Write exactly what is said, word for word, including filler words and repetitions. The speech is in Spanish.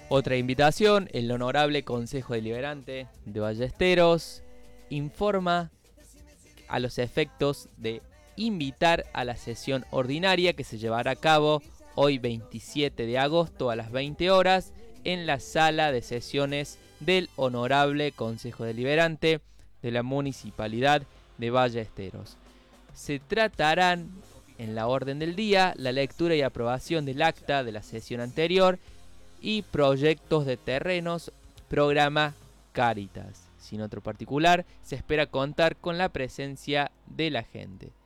Otra invitación, el Honorable Consejo Deliberante de Ballesteros informa a los efectos de invitar a la sesión ordinaria que se llevará a cabo hoy veintisiete de agosto a las veinte horas en la sala de sesiones del Honorable Consejo Deliberante de la Municipalidad de Ballesteros. Se tratarán en la orden del día la lectura y aprobación del acta de la sesión anterior y proyectos de terrenos, programa Cáritas. Sin otro particular, se espera contar con la presencia de la gente.